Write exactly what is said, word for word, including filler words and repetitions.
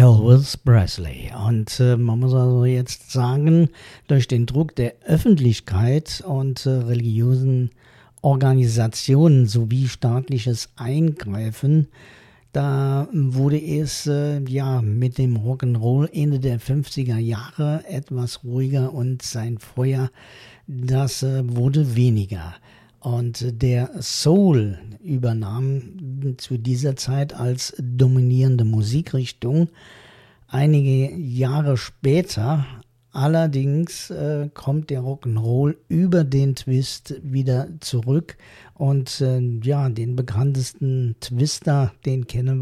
Elvis Presley. Und äh, man muss also jetzt sagen, durch den Druck der Öffentlichkeit und äh, religiösen Organisationen sowie staatliches Eingreifen, da wurde es äh, ja mit dem Rock'n'Roll Ende der fünfziger Jahre etwas ruhiger und sein Feuer, das äh, wurde weniger. Und der Soul übernahm zu dieser Zeit als dominierende Musikrichtung. Einige Jahre später allerdings äh, kommt der Rock'n'Roll über den Twist wieder zurück. Und äh, ja, den bekanntesten Twister, den kennen wir.